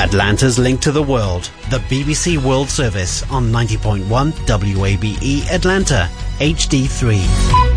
Atlanta's link to the world, the BBC World Service on 90.1 WABE Atlanta, HD3.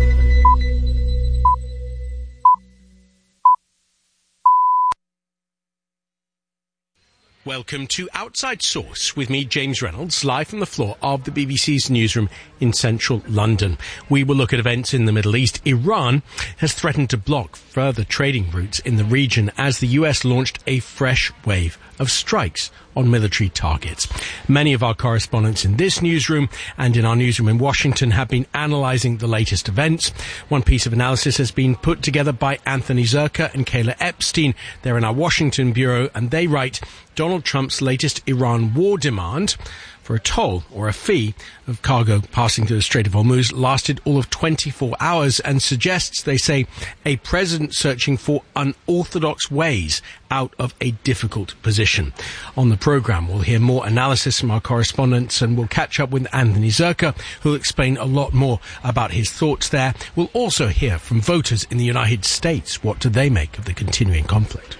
Welcome to Outside Source with me, James Reynolds, live from the floor of the BBC's newsroom in central London. We will look at events in the Middle East. Iran has threatened to block further trading routes in the region as the US launched a fresh wave of strikes on military targets. Many of our correspondents in this newsroom and in our newsroom in Washington have been analysing the latest events. One piece of analysis has been put together by Anthony Zerka and Kayla Epstein. They're in our Washington bureau, and they write, Donald Trump's latest Iran war demand for a toll or a fee of cargo passing through the Strait of Hormuz lasted all of 24 hours and suggests, they say, a president searching for unorthodox ways out of a difficult position. On the programme, we'll hear more analysis from our correspondents, and we'll catch up with Anthony Zerka, who'll explain a lot more about his thoughts there. We'll also hear from voters in the United States. What do they make of the continuing conflict?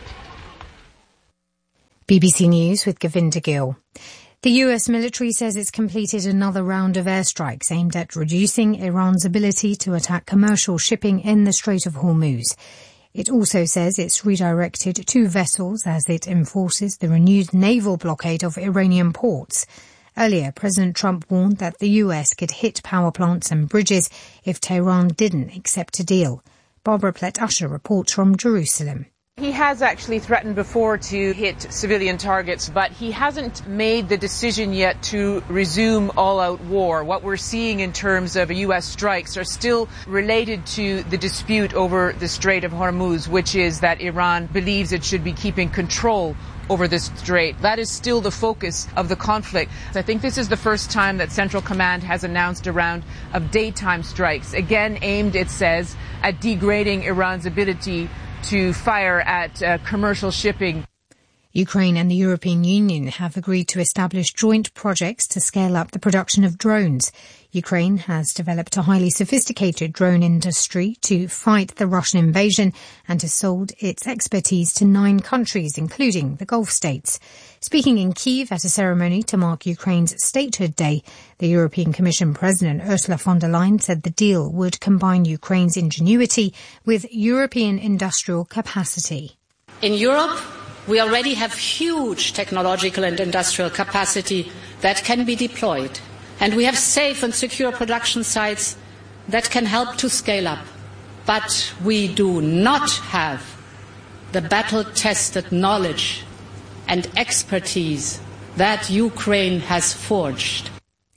BBC News with Govinda Gill. The US military says it's completed another round of airstrikes aimed at reducing Iran's ability to attack commercial shipping in the Strait of Hormuz. It also says it's redirected 2 vessels as it enforces the renewed naval blockade of Iranian ports. Earlier, President Trump warned that the US could hit power plants and bridges if Tehran didn't accept a deal. Barbara Plett-Usher reports from Jerusalem. He has actually threatened before to hit civilian targets, but he hasn't made the decision yet to resume all-out war. What we're seeing in terms of U.S. strikes are still related to the dispute over the Strait of Hormuz, which is that Iran believes it should be keeping control over this strait. That is still the focus of the conflict. I think this is the first time that Central Command has announced a round of daytime strikes, again aimed, it says, at degrading Iran's ability to fire at commercial shipping. Ukraine and the European Union have agreed to establish joint projects to scale up the production of drones. Ukraine has developed a highly sophisticated drone industry to fight the Russian invasion and has sold its expertise to 9 countries, including the Gulf states. Speaking in Kyiv at a ceremony to mark Ukraine's Statehood Day, the European Commission President Ursula von der Leyen said the deal would combine Ukraine's ingenuity with European industrial capacity. In Europe, we already have huge technological and industrial capacity that can be deployed, and we have safe and secure production sites that can help to scale up. But we do not have the battle-tested knowledge and expertise that Ukraine has forged.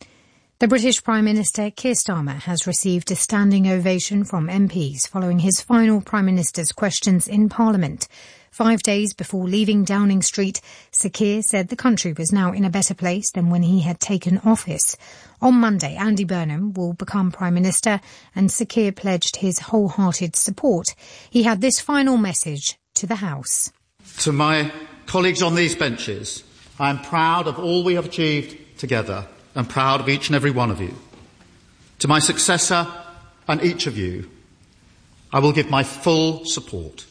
The British Prime Minister Keir Starmer has received a standing ovation from MPs following his final Prime Minister's questions in Parliament. 5 days before leaving Downing Street, Sir Keir said the country was now in a better place than when he had taken office. On Monday, Andy Burnham will become Prime Minister, and Sir Keir pledged his wholehearted support. He had this final message to the House. To my colleagues on these benches, I am proud of all we have achieved together and proud of each and every one of you. To my successor and each of you, I will give my full support.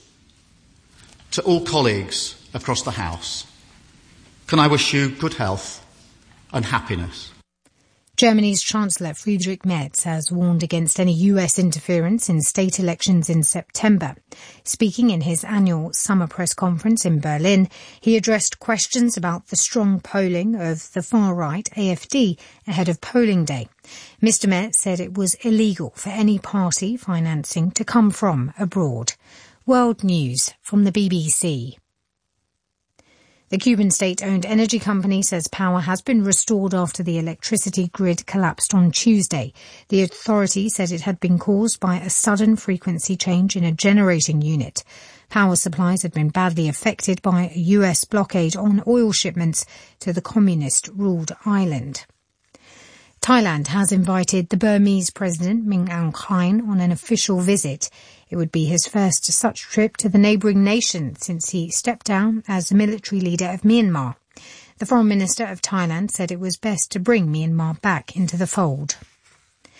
To all colleagues across the House, can I wish you good health and happiness. Germany's Chancellor Friedrich Merz has warned against any US interference in state elections in September. Speaking in his annual summer press conference in Berlin, he addressed questions about the strong polling of the far-right AfD ahead of polling day. Mr. Merz said it was illegal for any party financing to come from abroad. World News from the BBC. The Cuban state-owned energy company says power has been restored after the electricity grid collapsed on Tuesday. The authority said it had been caused by a sudden frequency change in a generating unit. Power supplies had been badly affected by a US blockade on oil shipments to the communist-ruled island. Thailand has invited the Burmese President Min Aung Hlaing on an official visit. It would be his first such trip to the neighbouring nation since he stepped down as the military leader of Myanmar. The Foreign Minister of Thailand said it was best to bring Myanmar back into the fold.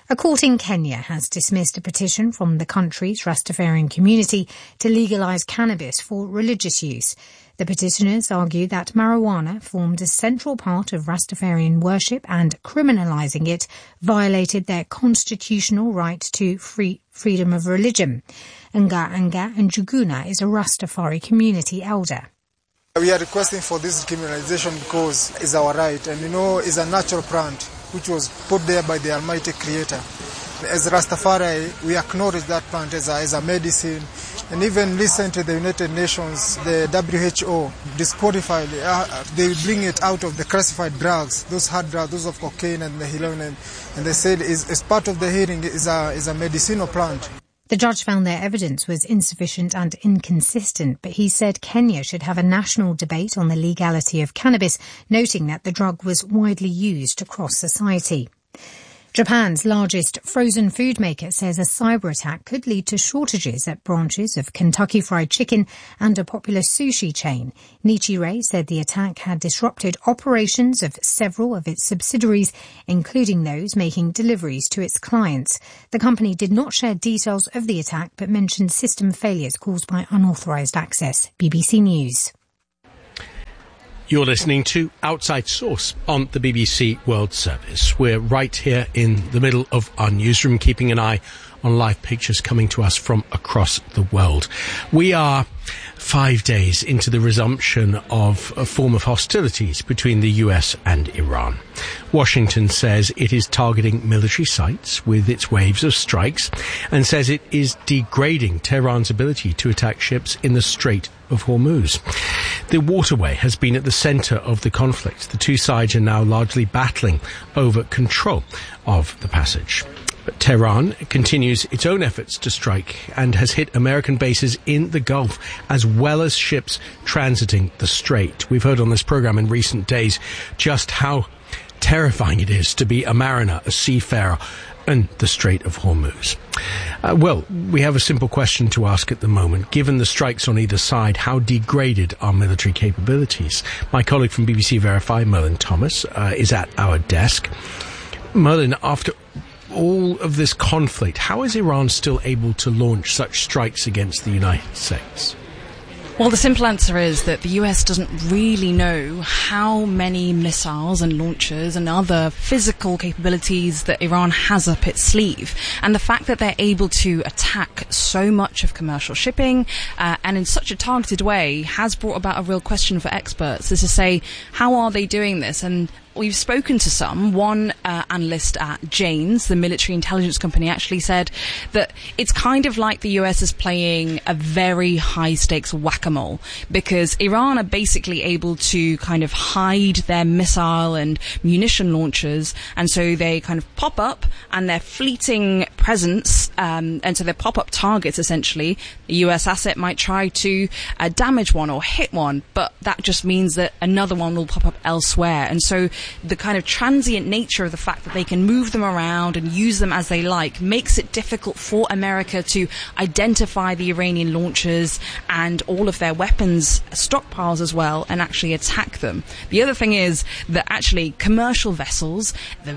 A court in Kenya has dismissed a petition from the country's Rastafarian community to legalise cannabis for religious use. The petitioners argue that marijuana formed a central part of Rastafarian worship and criminalising it violated their constitutional right to freedom of religion. Nga Njuguna is a Rastafari community elder. We are requesting for this decriminalization because it's our right, and it's a natural plant which was put there by the Almighty Creator. As Rastafari, we acknowledge that plant as a medicine, and even listen to the United Nations, the WHO, disqualified, they bring it out of the classified drugs, those hard drugs, those of cocaine and the heroin, and they said as part of the hearing is a medicinal plant. The judge found their evidence was insufficient and inconsistent, but he said Kenya should have a national debate on the legality of cannabis, noting that the drug was widely used across society. Japan's largest frozen food maker says a cyber attack could lead to shortages at branches of Kentucky Fried Chicken and a popular sushi chain. Nichirei said the attack had disrupted operations of several of its subsidiaries, including those making deliveries to its clients. The company did not share details of the attack, but mentioned system failures caused by unauthorised access. BBC News. You're listening to Outside Source on the BBC World Service. We're right here in the middle of our newsroom, keeping an eye on live pictures coming to us from across the world. We are 5 days into the resumption of a form of hostilities between the US and Iran. Washington says it is targeting military sites with its waves of strikes and says it is degrading Tehran's ability to attack ships in the Strait of Hormuz. The waterway has been at the centre of the conflict. The two sides are now largely battling over control of the passage. But Tehran continues its own efforts to strike and has hit American bases in the Gulf as well as ships transiting the strait. We've heard on this programme in recent days just how terrifying it is to be a mariner, a seafarer, in the Strait of Hormuz. Well, we have a simple question to ask at the moment. Given the strikes on either side, how degraded are military capabilities? My colleague from BBC Verify, Merlin Thomas, is at our desk. Merlin, after all of this conflict, how is Iran still able to launch such strikes against the United States? Well, the simple answer is that the US doesn't really know how many missiles and launchers and other physical capabilities that Iran has up its sleeve. And the fact that they're able to attack so much of commercial shipping and in such a targeted way has brought about a real question for experts, is to say, how are they doing this? And we've spoken to some. One analyst at Janes, the military intelligence company, actually said that it's kind of like the US is playing a very high-stakes whack-a-mole, because Iran are basically able to kind of hide their missile and munition launchers, and so they kind of pop up, and their fleeting presence, and so they're pop-up targets, essentially. The US asset might try to damage one or hit one, but that just means that another one will pop up elsewhere. And so the kind of transient nature of the fact that they can move them around and use them as they like makes it difficult for America to identify the Iranian launchers and all of their weapons stockpiles as well and actually attack them. The other thing is that actually commercial vessels,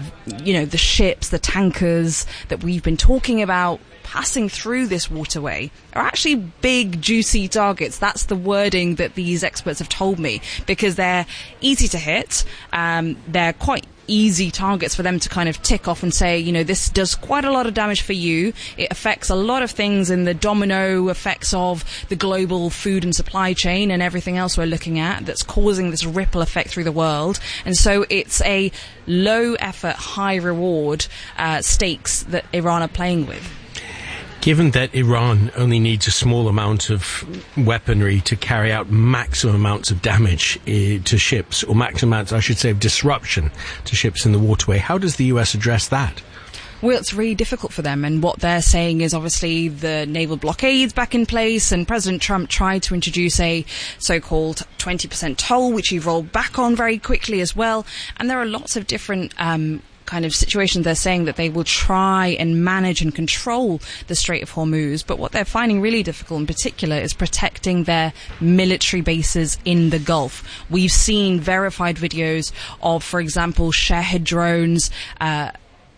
the ships, the tankers that we've been talking about passing through this waterway are actually big, juicy targets. That's the wording that these experts have told me, because they're easy to hit. They're quite easy targets for them to kind of tick off and say, this does quite a lot of damage for you. It affects a lot of things in the domino effects of the global food and supply chain and everything else we're looking at that's causing this ripple effect through the world. And so it's a low effort, high reward stakes that Iran are playing with. Given that Iran only needs a small amount of weaponry to carry out maximum amounts of damage to ships, or maximum amounts, I should say, of disruption to ships in the waterway, how does the US address that? Well, it's really difficult for them, and what they're saying is obviously the naval blockade's back in place, and President Trump tried to introduce a so-called 20% toll, which he rolled back on very quickly as well, and there are lots of different kind of situations. They're saying that they will try and manage and control the Strait of Hormuz, but what they're finding really difficult in particular is protecting their military bases in the Gulf. We've seen verified videos of, for example, Shahed drones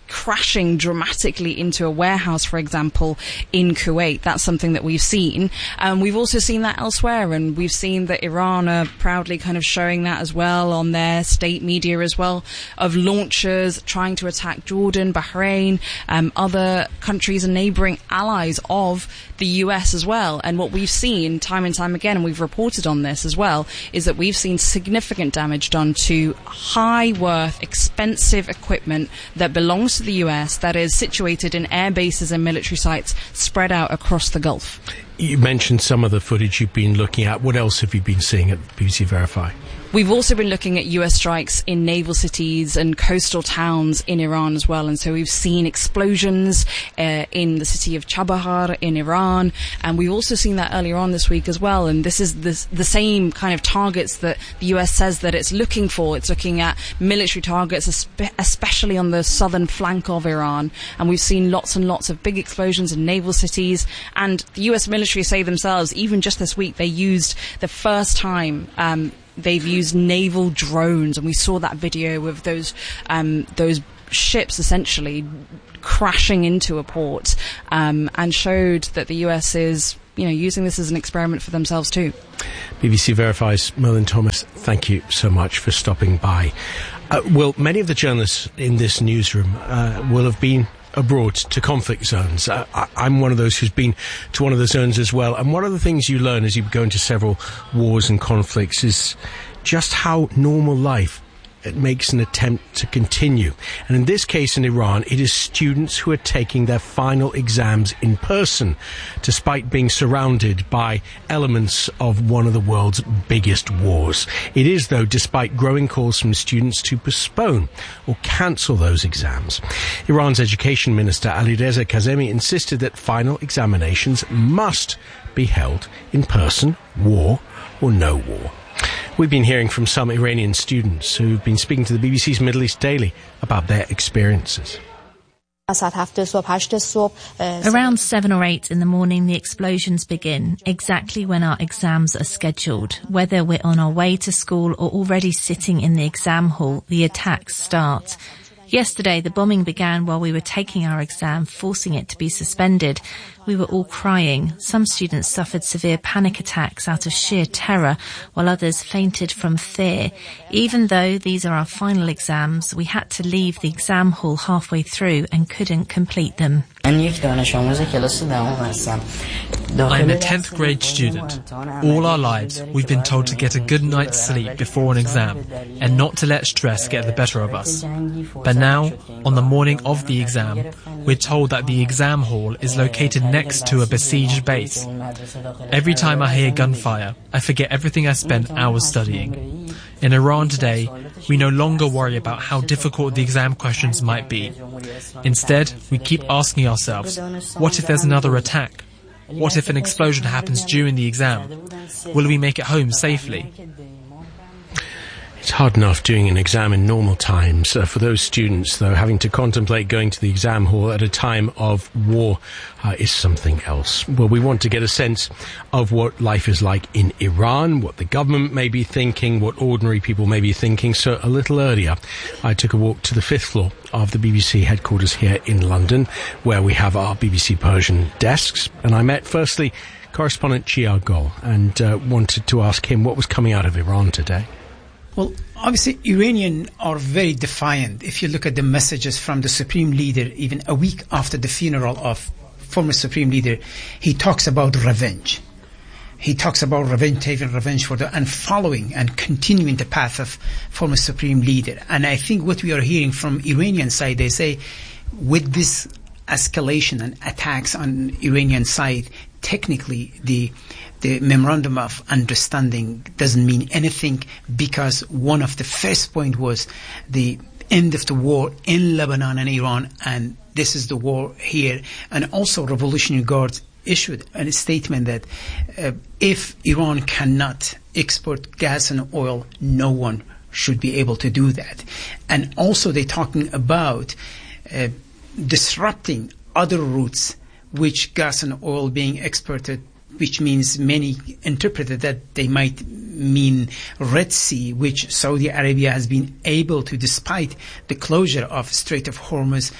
crashing dramatically into a warehouse, for example, in Kuwait. That's something that we've seen. We've also seen that elsewhere, and we've seen that Iran are proudly kind of showing that as well on their state media as well, of launchers trying to attack Jordan, Bahrain, other countries and neighbouring allies of the US as well. And what we've seen time and time again, and we've reported on this as well, is that we've seen significant damage done to high worth, expensive equipment that belongs to the US, that is situated in air bases and military sites spread out across the Gulf. You mentioned some of the footage you've been looking at. What else have you been seeing at BBC Verify? We've also been looking at US strikes in naval cities and coastal towns in Iran as well. And so we've seen explosions in the city of Chabahar in Iran. And we've also seen that earlier on this week as well. And this is the same kind of targets that the US says that it's looking for. It's looking at military targets, especially on the southern flank of Iran. And we've seen lots and lots of big explosions in naval cities. And the US military say themselves, even just this week, they used the first time they've used naval drones, and we saw that video of those ships essentially crashing into a port, and showed that the US is, using this as an experiment for themselves too. BBC Verify's Merlin Thomas, thank you so much for stopping by. Well, many of the journalists in this newsroom will have been abroad to conflict zones. I'm one of those who's been to one of the zones as well. And one of the things you learn as you go into several wars and conflicts is just how normal life it makes an attempt to continue. And in this case in Iran, it is students who are taking their final exams in person, despite being surrounded by elements of one of the world's biggest wars. It is, though, despite growing calls from students to postpone or cancel those exams. Iran's education minister Alireza Kazemi insisted that final examinations must be held in person, war or no war. We've been hearing from some Iranian students who've been speaking to the BBC's Middle East Daily about their experiences. Around 7 or 8 in the morning, the explosions begin, exactly when our exams are scheduled. Whether we're on our way to school or already sitting in the exam hall, the attacks start. Yesterday, the bombing began while we were taking our exam, forcing it to be suspended. We were all crying. Some students suffered severe panic attacks out of sheer terror, while others fainted from fear. Even though these are our final exams, we had to leave the exam hall halfway through and couldn't complete them. I'm a 10th grade student. All our lives, we've been told to get a good night's sleep before an exam and not to let stress get the better of us. But now, on the morning of the exam, we're told that the exam hall is located next to a besieged base. Every time I hear gunfire, I forget everything I spent hours studying. In Iran today, we no longer worry about how difficult the exam questions might be. Instead, we keep asking ourselves, what if there's another attack? What if an explosion happens during the exam? Will we make it home safely? It's hard enough doing an exam in normal times. For those students, though, having to contemplate going to the exam hall at a time of war is something else. Well, we want to get a sense of what life is like in Iran, what the government may be thinking, what ordinary people may be thinking. So a little earlier, I took a walk to the 5th floor of the BBC headquarters here in London, where we have our BBC Persian desks. And I met, firstly, correspondent Chia Gol, and wanted to ask him what was coming out of Iran today. Well, obviously, Iranians are very defiant. If you look at the messages from the Supreme Leader, even a week after the funeral of former Supreme Leader, he talks about revenge. He talks about revenge, taking revenge and following and continuing the path of former Supreme Leader. And I think what we are hearing from Iranian side, they say, with this escalation and attacks on Iranian side, technically the memorandum of understanding doesn't mean anything, because one of the first point was the end of the war in Lebanon and Iran, and this is the war here. And also Revolutionary Guard issued a statement that if Iran cannot export gas and oil, no one should be able to do that. And also they're talking about disrupting other routes which gas and oil being exported, which means many interpreted that they might mean Red Sea, which Saudi Arabia has been able to, despite the closure of Strait of Hormuz,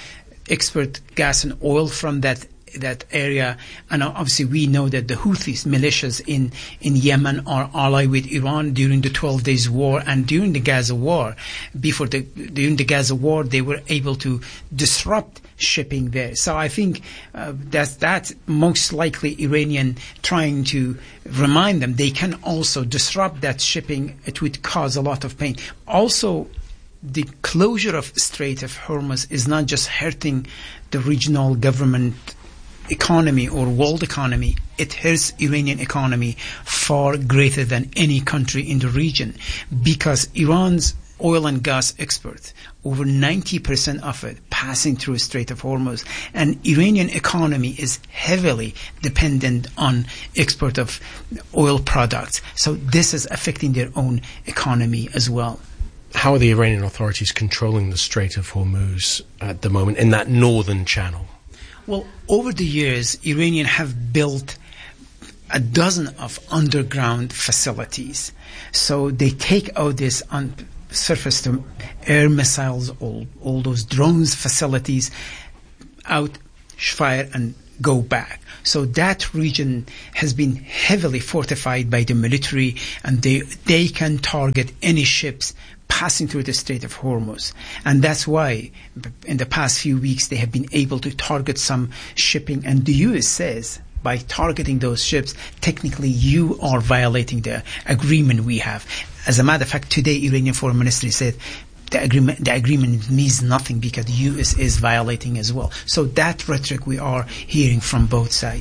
export gas and oil from that area, and obviously we know that the Houthis militias in Yemen are allied with Iran during the 12 days war and during the Gaza war. During the Gaza war, they were able to disrupt shipping there. So I think that's most likely Iranian trying to remind them they can also disrupt that shipping. It would cause a lot of pain. Also, the closure of Strait of Hormuz is not just hurting the regional government economy or world economy, it hurts Iranian economy far greater than any country in the region, because Iran's oil and gas export, over 90% of it passing through Strait of Hormuz, and Iranian economy is heavily dependent on export of oil products. So this is affecting their own economy as well. How are the Iranian authorities controlling the Strait of Hormuz at the moment in that northern channel? Well, over the years, Iranians have built a dozen of underground facilities. So they take out this on surface to air missiles, all those drones facilities out, fire and go back. So that region has been heavily fortified by the military, and they can target any ships passing through the Strait of Hormuz. And that's why in the past few weeks they have been able to target some shipping, and the US says by targeting those ships, technically you are violating the agreement we have. As a matter of fact, today Iranian Foreign Ministry said the agreement means nothing because the US is violating as well. So that rhetoric we are hearing from both sides.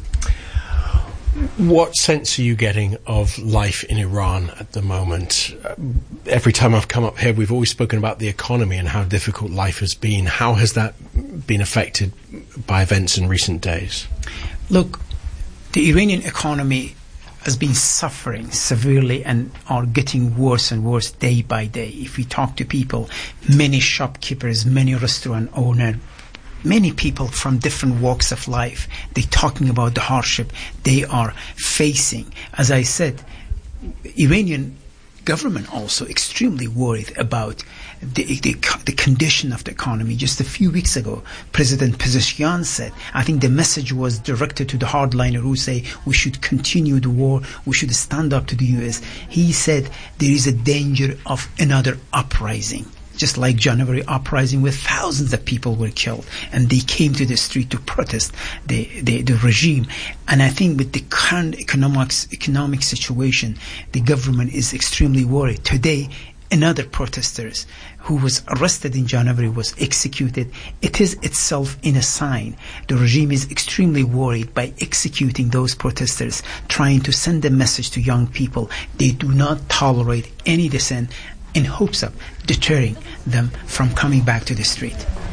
What sense are you getting of life in Iran at the moment? Every time I've come up here, we've always spoken about the economy and how difficult life has been. How has that been affected by events in recent days? Look, the Iranian economy has been suffering severely and are getting worse and worse day by day. If we talk to people, many shopkeepers, many restaurant owners, many people from different walks of life, they're talking about the hardship they are facing. As I said, Iranian government also extremely worried about the condition of the economy. Just a few weeks ago, President Pezeshkian said, I think the message was directed to the hardliner who say we should continue the war, we should stand up to the US. He said there is a danger of another uprising. Just like January uprising where thousands of people were killed and they came to the street to protest the regime. And I think with the current economic situation, the government is extremely worried. Today, another protester who was arrested in January was executed. It is itself in a sign. The regime is extremely worried by executing those protesters, trying to send a message to young people. They do not tolerate any dissent, in hopes of deterring them from coming back to the street.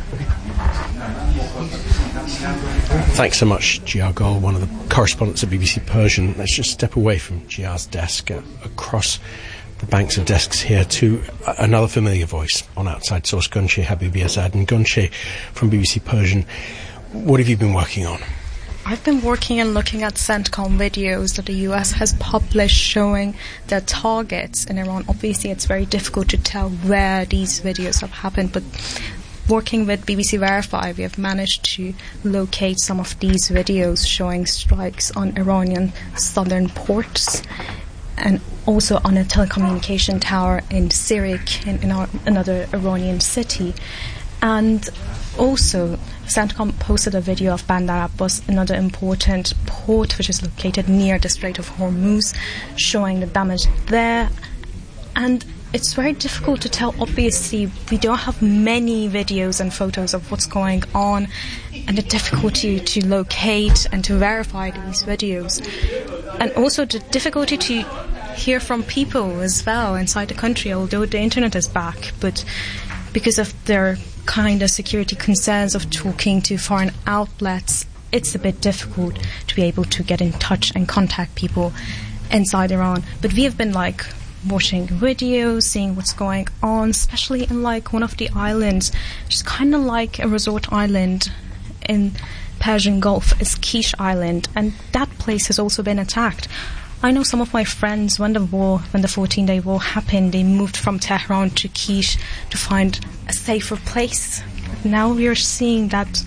Thanks so much, Jia Gol, one of the correspondents at BBC Persian. Let's just step away from Jia's desk across the banks of desks here to another familiar voice on Outside Source, Gunsheh Habibi-Azad. And Gunsheh from BBC Persian, what have you been working on? I've been working and looking at CENTCOM videos that the US has published showing their targets in Iran. Obviously, it's very difficult to tell where these videos have happened, but working with BBC Verify, we have managed to locate some of these videos showing strikes on Iranian southern ports and also on a telecommunication tower in Sirik, in another Iranian city. And also, CENTCOM posted a video of Bandar Abbas, another important port which is located near the Strait of Hormuz, showing the damage there. And it's very difficult to tell. Obviously, we don't have many videos and photos of what's going on, and the difficulty to locate and to verify these videos. And also the difficulty to hear from people as well inside the country, although the internet is back, but because of their kind of security concerns of talking to foreign outlets, it's a bit difficult to be able to get in touch and contact people inside Iran. But we have been watching videos, seeing what's going on, especially in one of the islands, which is kind of like a resort island in Persian Gulf, is Kish Island, and that place has also been attacked. I know some of my friends, when the 14-day war happened, they moved from Tehran to Kish to find a safer place. But now we are seeing that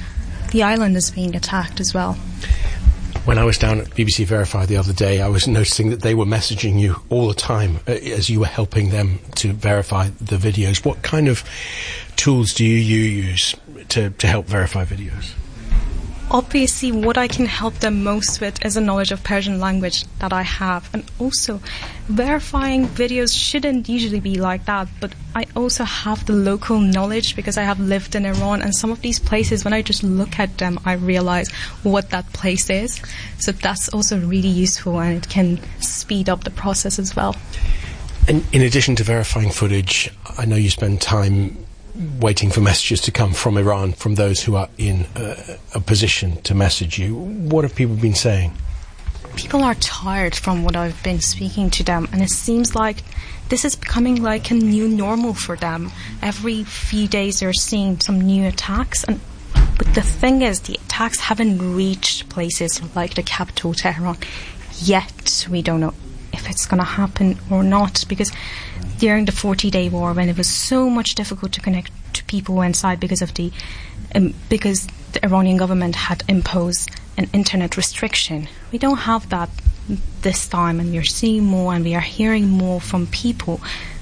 the island is being attacked as well. When I was down at BBC Verify the other day, I was noticing that they were messaging you all the time as you were helping them to verify the videos. What kind of tools do you use to help verify videos? Obviously, what I can help them most with is a knowledge of Persian language that I have. And also, verifying videos shouldn't usually be like that, but I also have the local knowledge because I have lived in Iran, and some of these places, when I just look at them, I realize what that place is. So that's also really useful, and it can speed up the process as well. And in addition to verifying footage, I know you spend time waiting for messages to come from Iran, from those who are in a position to message you. What have people been saying? People are tired from what I've been speaking to them, and it seems like this is becoming like a new normal for them. Every few days they're seeing some new attacks, but the thing is, the attacks haven't reached places like the capital, Tehran, yet. We don't know if it's going to happen or not, because during the 40-day war, when it was so much difficult to connect to people inside because the Iranian government had imposed an internet restriction, we don't have that this time, and we're seeing more and we are hearing more from people